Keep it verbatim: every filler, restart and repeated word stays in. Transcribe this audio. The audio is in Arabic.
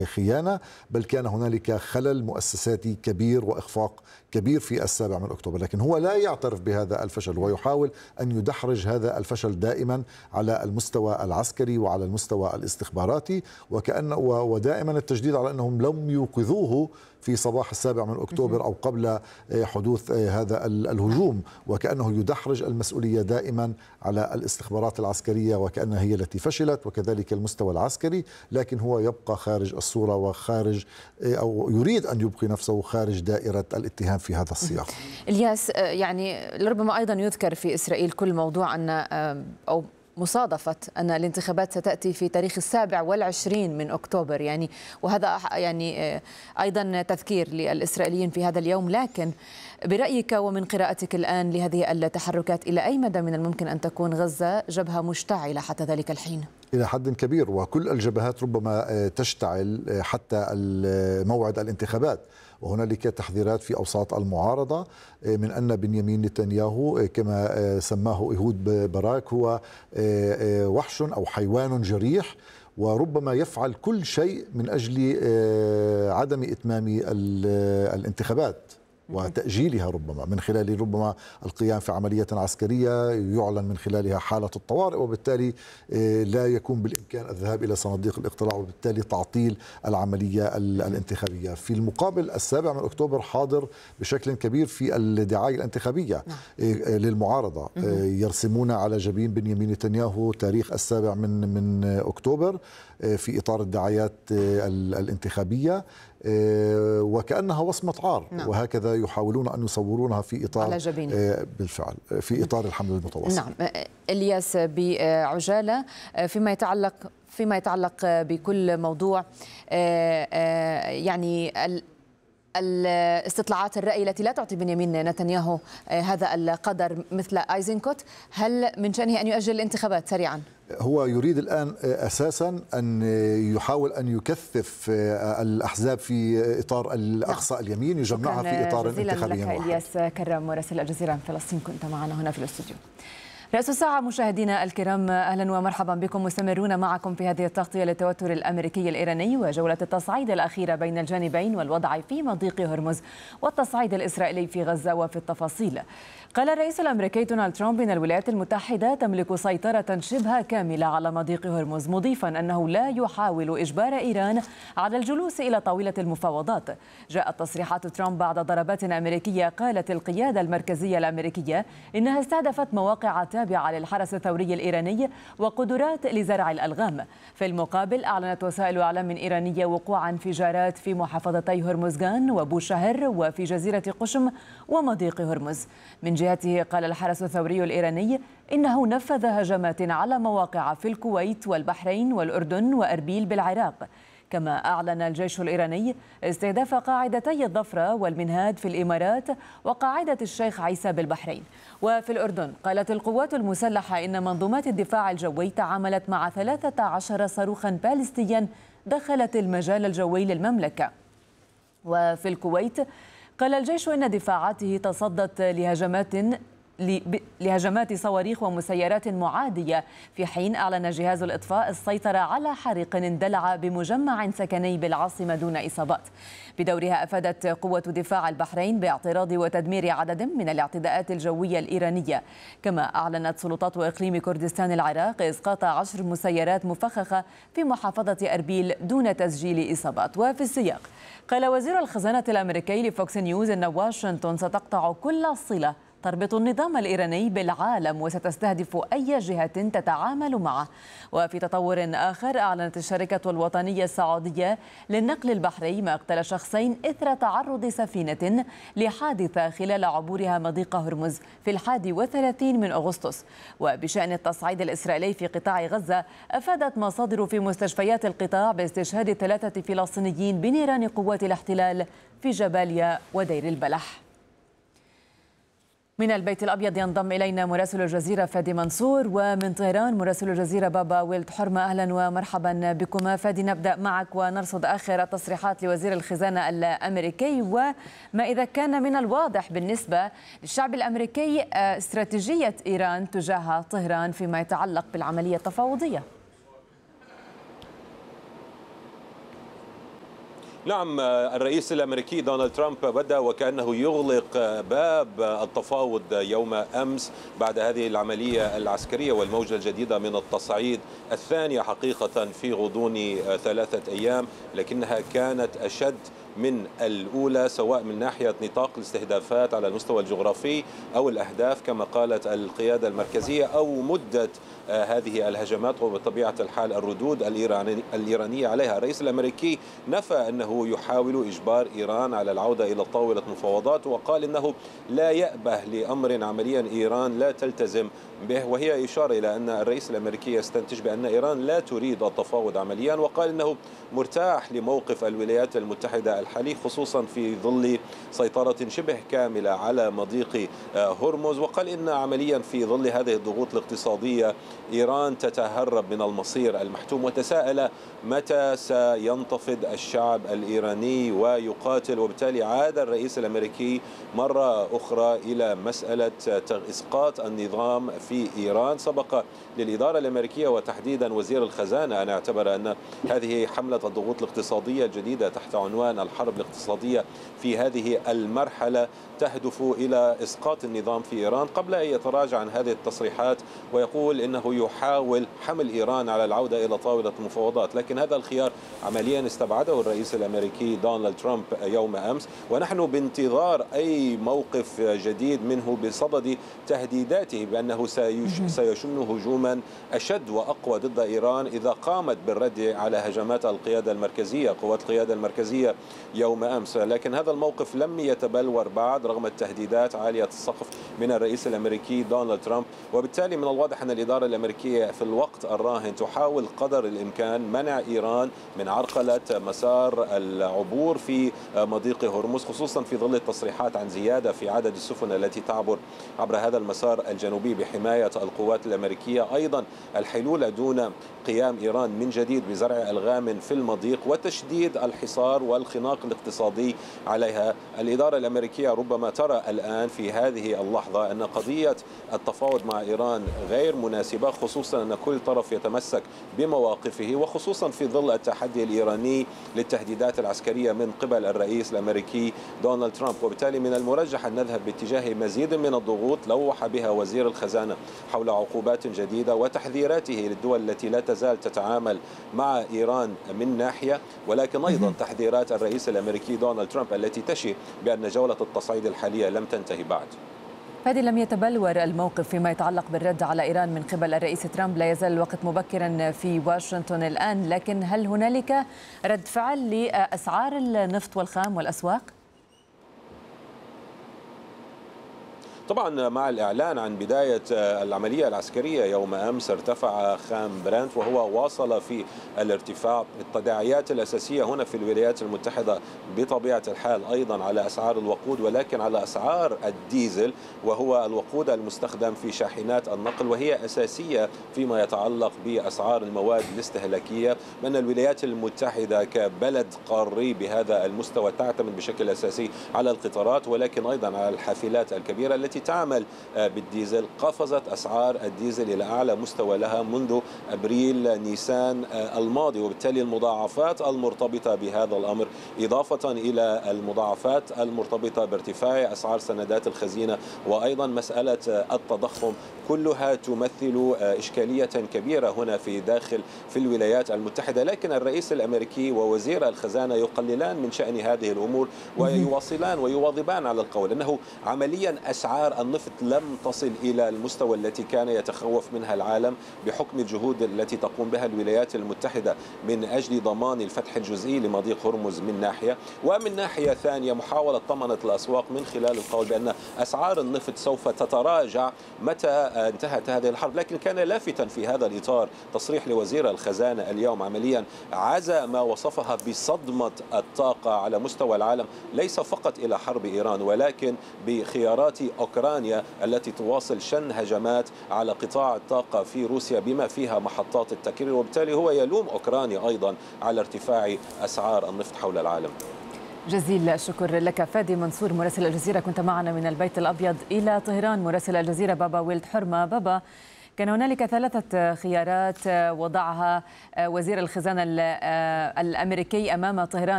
خيانة، بل كان هنالك خلل مؤسساتي كبير وإخفاق كبير في السابع من أكتوبر. لكن هو لا يعترف بهذا الفشل ويحاول أن يدحرج هذا الفشل دائما على المستوى العسكري وعلى المستوى الاستخباراتي، وكأن ودائما التجديد على أنهم لم يوقظوه في صباح السابع من أكتوبر أو قبل حدوث هذا الهجوم، وكأنه يدحرج المسؤولية دائما على الاستخبارات العسكرية وكأنها هي التي فشلت، وكذلك المستوى العسكري. لكن هو يبقى خارج الصورة وخارج أو يريد أن يبقي نفسه خارج دائرة الاتهام في هذا السياق. الياس، يعني لربما أيضا يذكر في إسرائيل كل موضوع أن أو مصادفة أن الانتخابات ستأتي في تاريخ السابع والعشرين من أكتوبر، يعني وهذا يعني أيضا تذكير للإسرائيليين في هذا اليوم. لكن برأيك ومن قراءتك الآن لهذه التحركات، إلى أي مدى من الممكن أن تكون غزة جبهة مشتعلة حتى ذلك الحين؟ إلى حد كبير، وكل الجبهات ربما تشتعل حتى موعد الانتخابات. وهنالك تحذيرات في أوساط المعارضة من أن بنيامين نتنياهو كما سماه إيهود باراك هو وحش أو حيوان جريح، وربما يفعل كل شيء من أجل عدم إتمام الانتخابات وتأجيلها، ربما من خلال ربما القيام في عملية عسكرية يعلن من خلالها حالة الطوارئ، وبالتالي لا يكون بالإمكان الذهاب إلى صناديق الاقتراع، وبالتالي تعطيل العملية الانتخابية. في المقابل السابع من أكتوبر حاضر بشكل كبير في الدعاية الانتخابية للمعارضة، يرسمون على جبين بنيامين نتنياهو تاريخ السابع من من أكتوبر في إطار الدعايات الانتخابية، وكأنها وصمة عار. نعم. وهكذا يحاولون أن يصورونها في إطار على جبينه. بالفعل في إطار الحمل المتوسط. نعم. الياس، بعجالة فيما يتعلق فيما يتعلق بكل موضوع يعني الاستطلاعات الرأي التي لا تعطي بنيامين نتنياهو هذا القدر مثل ايزنكوت، هل من شأنه أن يؤجل الانتخابات سريعا؟ هو يريد الآن أساسا أن يحاول أن يكثف الأحزاب في إطار الأقصى اليمين، يجمعها في إطار انتخابي واحد. الياس كرم، مراسل الجزيرة من فلسطين، كنت معنا هنا في الاستوديو. رأس الساعة مشاهدينا الكرام، أهلا ومرحبا بكم. مستمرون معكم في هذه التغطية للتوتر الأمريكي الإيراني وجولة التصعيد الأخيرة بين الجانبين والوضع في مضيق هرمز والتصعيد الإسرائيلي في غزة. وفي التفاصيل، قال الرئيس الأمريكي دونالد ترامب إن الولايات المتحدة تملك سيطرة شبه كاملة على مضيق هرمز، مضيفا أنه لا يحاول إجبار إيران على الجلوس إلى طاولة المفاوضات. جاءت تصريحات ترامب بعد ضربات أمريكية قالت القيادة المركزية الأمريكية إنها استهدفت مواقع تابعة للحرس الثوري الإيراني وقدرات لزرع الألغام. في المقابل، أعلنت وسائل إعلام إيرانية وقوع انفجارات في محافظتي هرمزغان وبوشهر وفي جزيرة قشم ومضيق هرمز. من جهته، قال الحرس الثوري الإيراني إنه نفذ هجمات على مواقع في الكويت والبحرين والأردن وأربيل بالعراق. كما أعلن الجيش الإيراني استهداف قاعدتي الظفرة والمنهاد في الإمارات وقاعدة الشيخ عيسى بالبحرين. وفي الأردن، قالت القوات المسلحة إن منظومات الدفاع الجوي تعاملت مع ثلاثة عشر صاروخا باليستيا دخلت المجال الجوي للمملكة. وفي الكويت، قال الجيش إن دفاعاته تصدت لهجمات لهجمات صواريخ ومسيرات معادية، في حين أعلن جهاز الإطفاء السيطرة على حريق اندلع بمجمع سكني بالعاصمة دون إصابات. بدورها، أفادت قوة دفاع البحرين باعتراض وتدمير عدد من الاعتداءات الجوية الإيرانية. كما أعلنت سلطات إقليم كردستان العراق إسقاط عشر مسيرات مفخخة في محافظة أربيل دون تسجيل إصابات. وفي السياق، قال وزير الخزانة الأمريكي لفوكس نيوز أن واشنطن ستقطع كل صلة تربط النظام الإيراني بالعالم وستستهدف أي جهة تتعامل معه. وفي تطور آخر، أعلنت الشركة الوطنية السعودية للنقل البحري مقتل شخصين إثر تعرض سفينة لحادثة خلال عبورها مضيق هرمز في الحادي والثلاثين من أغسطس. وبشأن التصعيد الإسرائيلي في قطاع غزة، أفادت مصادر في مستشفيات القطاع باستشهاد ثلاثة فلسطينيين بنيران قوات الاحتلال في جباليا ودير البلح. من البيت الأبيض ينضم إلينا مراسل الجزيرة فادي منصور، ومن طهران مراسل الجزيرة بابا ويلد حرمة. أهلا ومرحبا بكما. فادي، نبدأ معك ونرصد آخر التصريحات لوزير الخزانة الأمريكي، وما إذا كان من الواضح بالنسبة للشعب الأمريكي استراتيجية إيران تجاه طهران فيما يتعلق بالعملية التفاوضية. نعم، الرئيس الأمريكي دونالد ترامب بدأ وكأنه يغلق باب التفاوض يوم أمس بعد هذه العملية العسكرية والموجة الجديدة من التصعيد، الثانية حقيقة في غضون ثلاثة أيام، لكنها كانت أشد من الأولى سواء من ناحية نطاق الاستهدافات على المستوى الجغرافي أو الأهداف كما قالت القيادة المركزية أو مدة هذه الهجمات وبطبيعة الحال الردود الإيرانية عليها. الرئيس الأمريكي نفى أنه يحاول إجبار إيران على العودة إلى طاولة مفاوضات، وقال أنه لا يأبه لأمر عمليا إيران لا تلتزم به، وهي إشارة إلى أن الرئيس الأمريكي يستنتج بأن إيران لا تريد التفاوض عمليا، وقال أنه مرتاح لموقف الولايات المتحدة الحالي خصوصا في ظل سيطرة شبه كاملة على مضيق هرمز، وقال إن عمليا في ظل هذه الضغوط الاقتصادية إيران تتهرب من المصير المحتوم، وتساءل متى سينتفض الشعب الإيراني ويقاتل. وبالتالي عاد الرئيس الأمريكي مرة أخرى إلى مسألة إسقاط النظام في إيران. سبق للإدارة الأمريكية وتحديدا وزير الخزانة أن اعتبر أن هذه حملة الضغوط الاقتصادية الجديدة تحت عنوان الحرب الاقتصادية في هذه المرحلة تهدف إلى إسقاط النظام في إيران، قبل أن يتراجع عن هذه التصريحات ويقول إنه يحاول حمل إيران على العودة إلى طاولة المفاوضات. لكن هذا الخيار عمليا استبعده الرئيس الأمريكي دونالد ترامب يوم أمس، ونحن بانتظار أي موقف جديد منه بصدد تهديداته بأنه سيشن هجوما أشد وأقوى ضد إيران إذا قامت بالرد على هجمات القيادة المركزية قوات القيادة المركزية يوم أمس. لكن هذا الموقف لم يتبلور بعد رغم التهديدات عالية السقف من الرئيس الأمريكي دونالد ترامب، وبالتالي من الواضح أن الإدارة الأمريكية في الوقت الراهن تحاول قدر الإمكان منع إيران من عرقلة مسار العبور في مضيق هرمز، خصوصا في ظل التصريحات عن زيادة في عدد السفن التي تعبر عبر هذا المسار الجنوبي بحماية القوات الأمريكية. أيضا الحلول دون قيام إيران من جديد بزرع ألغام في المضيق وتشديد الحصار والخناق الاقتصادي عليها. الإدارة الأمريكية ربما ترى الآن في هذه اللحظة أن قضية التفاوض مع إيران غير مناسبة، خصوصا أن كل طرف يتمسك بمواقفه، وخصوصا في ظل التحدي الإيراني للتهديدات العسكرية من قبل الرئيس الأمريكي دونالد ترامب. وبالتالي من المرجح أن نذهب باتجاه مزيد من الضغوط لوح بها وزير الخزانة حول عقوبات جديدة وتحذيراته للدول التي لا تزال تتعامل مع إيران من ناحية، ولكن أيضا تحذيرات الرئيس الأمريكي دونالد ترامب التي تشير بأن جولة التصعيد الحالية لم تنتهي بعد. فادي، لم يتبلور الموقف فيما يتعلق بالرد على إيران من قبل الرئيس ترامب، لا يزال الوقت مبكرا في واشنطن الآن، لكن هل هنالك رد فعل لأسعار النفط والخام والأسواق؟ طبعا مع الإعلان عن بداية العملية العسكرية يوم أمس ارتفع خام برنت وهو واصل في الارتفاع. التداعيات الأساسية هنا في الولايات المتحدة بطبيعة الحال أيضا على أسعار الوقود، ولكن على أسعار الديزل وهو الوقود المستخدم في شاحنات النقل، وهي أساسية فيما يتعلق بأسعار المواد الاستهلاكية. من الولايات المتحدة كبلد قاري بهذا المستوى تعتمد بشكل أساسي على القطارات ولكن أيضا على الحافلات الكبيرة التي تعمل بالديزل. قفزت أسعار الديزل إلى أعلى مستوى لها منذ أبريل نيسان الماضي، وبالتالي المضاعفات المرتبطة بهذا الأمر إضافة إلى المضاعفات المرتبطة بارتفاع أسعار سندات الخزينة وأيضا مسألة التضخم كلها تمثل إشكالية كبيرة هنا في داخل في الولايات المتحدة. لكن الرئيس الأمريكي ووزير الخزانة يقللان من شأن هذه الأمور ويواصلان ويواظبان على القول أنه عمليا أسعار النفط لم تصل إلى المستوى التي كان يتخوف منها العالم بحكم الجهود التي تقوم بها الولايات المتحدة من أجل ضمان الفتح الجزئي لمضيق هرمز من ناحية، ومن ناحية ثانية محاولة طمأنة الأسواق من خلال القول بأن أسعار النفط سوف تتراجع متى انتهت هذه الحرب. لكن كان لافتا في هذا الإطار تصريح لوزير الخزانة اليوم عمليا عزا ما وصفها بصدمة الطاقة على مستوى العالم، ليس فقط إلى حرب إيران ولكن بخيارات أوكرانيا التي تواصل شن هجمات على قطاع الطاقة في روسيا بما فيها محطات التكرير، وبالتالي هو يلوم أوكرانيا أيضا على ارتفاع أسعار النفط حول العالم. جزيل الشكر لك فادي منصور مراسل الجزيرة، كنت معنا من البيت الأبيض إلى طهران. مراسل الجزيرة بابا ويلد حرمة. بابا، كان هنالك ثلاثة خيارات وضعها وزير الخزانة الأمريكي أمام طهران